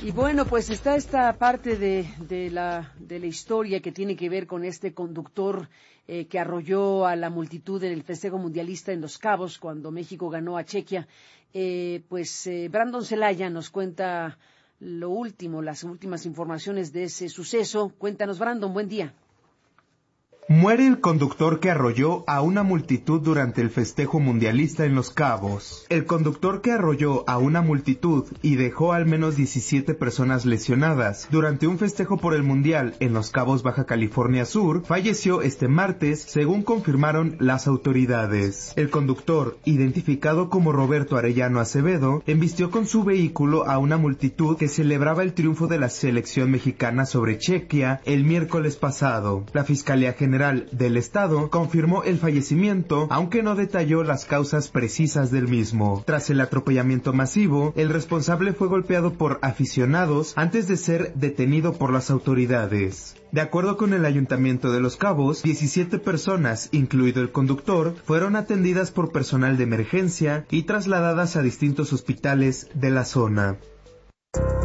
Y bueno, pues está esta parte de la historia que tiene que ver con este conductor que arrolló a la multitud en el festejo mundialista en Los Cabos cuando México ganó a Chequia. Brandon Celaya nos cuenta las últimas informaciones de ese suceso. Cuéntanos, Brandon, buen día. Muere el conductor que arrolló a una multitud durante el festejo mundialista en Los Cabos. El conductor que arrolló a una multitud y dejó al menos 17 personas lesionadas durante un festejo por el Mundial en Los Cabos, Baja California Sur, falleció este martes, según confirmaron las autoridades. El conductor, identificado como Roberto Arellano Acevedo, embistió con su vehículo a una multitud que celebraba el triunfo de la selección mexicana sobre Chequia el miércoles pasado. La Fiscalía General del Estado confirmó el fallecimiento, aunque no detalló las causas precisas del mismo. Tras el atropellamiento masivo, el responsable fue golpeado por aficionados antes de ser detenido por las autoridades. De acuerdo con el Ayuntamiento de Los Cabos, 17 personas, incluido el conductor, fueron atendidas por personal de emergencia y trasladadas a distintos hospitales de la zona.